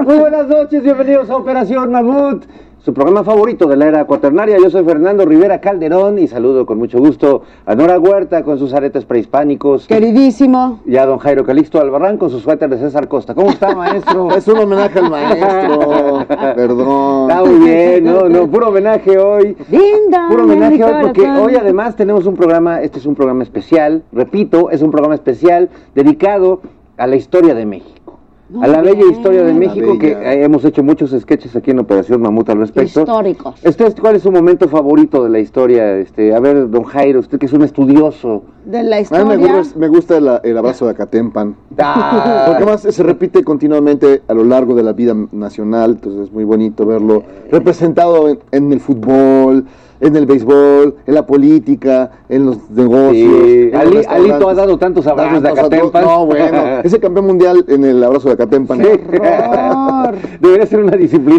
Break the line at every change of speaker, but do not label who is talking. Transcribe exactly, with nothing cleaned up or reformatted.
Muy buenas noches, bienvenidos a Operación Mamut, su programa favorito de la era cuaternaria. Yo soy Fernando Rivera Calderón y saludo con mucho gusto a Nora Huerta con sus aretes prehispánicos.
Queridísimo.
Y a don Jairo Calixto Albarrán con su suéter de César Costa. ¿Cómo está, maestro?
Es un homenaje al maestro. Perdón.
Está muy bien, no, no, puro homenaje hoy.
Linda.
Puro homenaje hoy porque hoy además tenemos un programa, este es un programa especial, repito, es un programa especial dedicado a la historia de México. A la bella historia de México, que eh, hemos hecho muchos sketches aquí en Operación Mamut al respecto.
Históricos.
¿Usted cuál es su momento favorito de la historia? Este, a ver, don Jairo, usted que es un estudioso.
De la
A
historia.
mí me gusta, me gusta el, el abrazo de Acatempan.
Ah.
Porque además se repite continuamente a lo largo de la vida nacional, entonces es muy bonito verlo representado en, en el fútbol, en el béisbol, en la política, en los negocios.
Sí.
En
Ali,
los
Alito ha dado tantos abrazos de Acatempan.
No, bueno, es el campeón mundial en el abrazo de Acatempan.
¡Qué horror!
Debería ser una disciplina